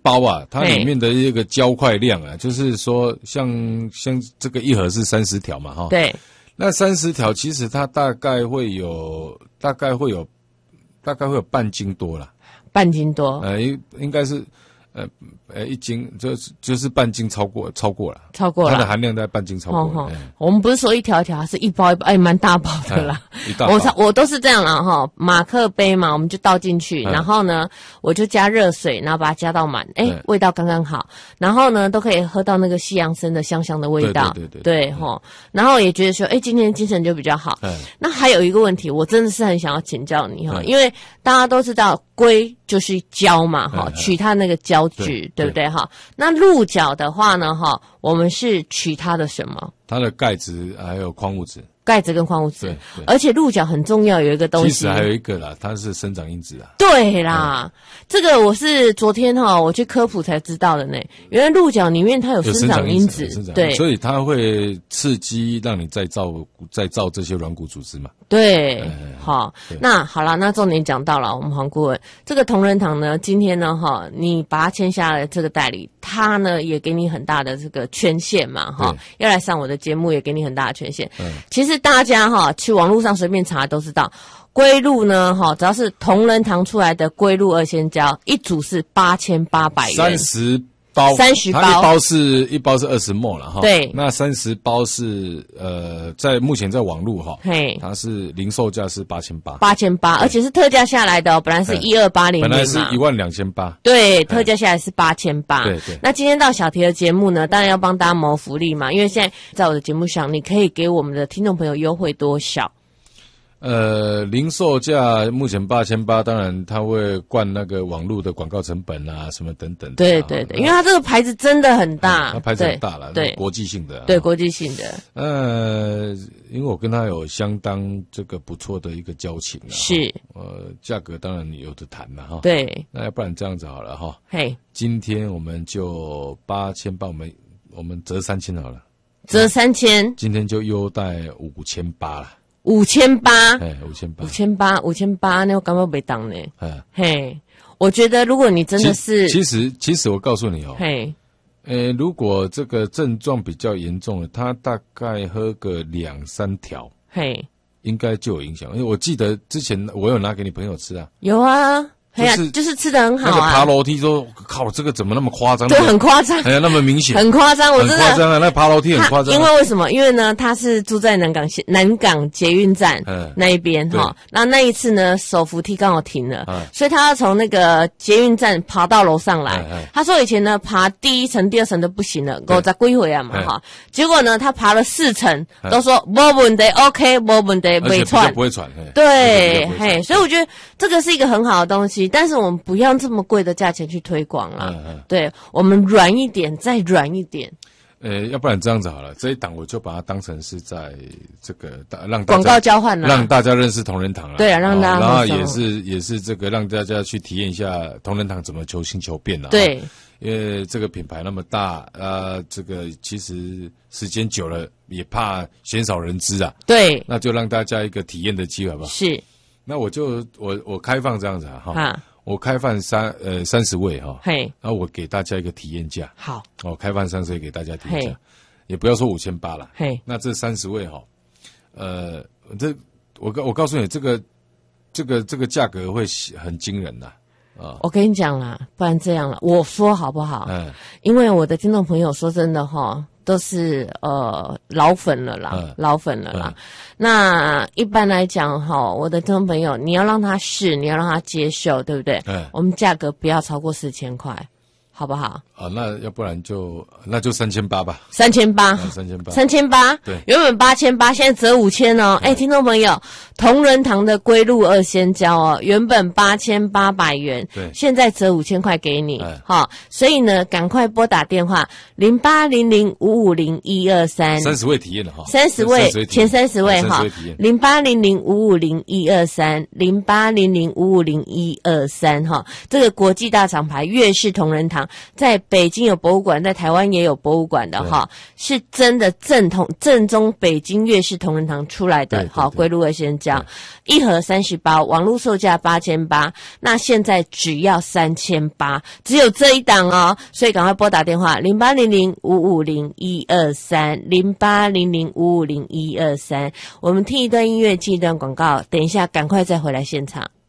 包啊，它里面的一个胶块量啊，就是说像这个一盒是30条嘛，哈。 对。 那30条其实它大概会有半斤多啦。 半斤多。 应该是。1斤就是半斤超过了，它的含量在半斤超过了。 我们不是说一条一条，是一包一包，蛮大包的啦。 一大包。 我都是这样啦哈，马克杯嘛，我们就倒进去，然后呢，我就加热水，然后把它加到满，味道刚刚好，然后呢，都可以喝到那个西洋参的香香的味道。对齁，然后也觉得说，今天精神就比较好。那还有一个问题，我真的是很想要请教你哈，因为大家都知道龟就是胶嘛哈，取它那个胶质，对不对哈？那鹿角的话呢哈，我们是取它的什么？ 它的钙质还有矿物质。 钙质跟矿物质，而且鹿角很重要，有一个东西， 其实还有一个啦，它是生长因子啊。 对啦，这个我是昨天我去科普才知道的呢。原来鹿角里面它有生长因子，对， 所以它会刺激让你再造这些软骨组织嘛。 对，好，那好了，那重点讲到了，我们黄顾问，这个同仁堂呢，今天呢你把它签下了这个代理，他呢也给你很大的这个权限嘛要来上我的节目也给你很大的权限。其实大家去网络上随便查都知道，龟鹿呢只要是同仁堂出来的龟鹿2仙胶，一组是8800元 ，30包，它一包是20ml 了哈。 对， 那30包是在目前在网络它是零售价是8800， 而且是特价下来的本来是12800， 本来是12800， 对，特价下来是8800。 对。 那今天到小提的节目呢，当然要帮大家谋福利嘛，因为现在在我的节目上，你可以给我们的听众朋友优惠多少？ 零售价目前8800，当然它会灌那个网络的广告成本啊，什么等等。 对，因为它这个牌子真的很大， 它牌子很大了，对，国际性的。 对，国际性的。 因为我跟他有相当这个不错的一个交情是。 价格当然有的谈了哈。 对。 那要不然这样子好了哈。 嘿。 今天我们就8800，我们折3000好了。 折3000。 今天就优待5800了。 5800， 哎，5800， 那我感觉没当呢。嘿，我觉得如果你真的是， 其实我告诉你如果这个症状比较严重的，他大概喝个2-3条，应该就有影响。因为我记得之前我有拿给你朋友吃啊， 有啊。就是吃得很好啊。那个爬楼梯说，靠，这个怎么那么夸张？ 对，很夸张。 那么明显。 很夸张，我真的。 很夸张啊！那爬楼梯很夸张。 因为什么？因为呢，他是住在南港捷运站那一边那一次呢，手扶梯刚好停了，所以他要从那个捷运站爬到楼上来。他说以前呢，爬第1层、第2层都不行了，50几岁啊嘛结果呢，他爬了4层，都说没问题 ，OK， 没问题，没喘， 不会喘。 对，所以我觉得这个是一个很好的东西。但是我们不要这么贵的价钱去推广了，对，我们软一点，再软一点。 要不然这样子好了，这一档我就把它当成是在这个让大家广告交换了， 让大家认识同仁堂了。 对啊，让大家然后也是这个让大家去体验一下同仁堂怎么求新求变了。 对， 因为这个品牌那么大，这个其实时间久了也怕鲜少人知啊。对，那就让大家一个体验的机会，好不好？是。那我开放这样子我开放30位然后我给大家一个体验价。好，开放30位给大家体验价，也不要说5800了。那这30位我告诉你，这个价格会很惊人的。 我跟你讲啦，不然这样了，我说好不好？因为我的听众朋友说真的都是老粉了啦，那一般来讲我的听众朋友，你要让他试，你要让他接受，对不对？我们价格不要超过4000块，好不好？ 那要不然那就3800吧。 3800，对，原本8800，现在折5000哦。听众朋友，同仁堂的龟鹿2仙胶原本8800元，对，现在折5000块给你，所以呢，赶快拨打电话0800550123。 30位体验了 30位前30位0800550123，0800550123这个国际大厂牌悦氏同仁堂。 样，在北京有博物馆，在台湾也有博物馆的哈，是真的正宗北京粤式同仁堂出来的，好，龟鹿味鲜椒，1盒30包，网络售价8800，那现在只要3800，只有这一档哦，所以赶快拨打电话0800550123，0800550123，我们听一段音乐，进一段广告，等一下赶快再回来现场。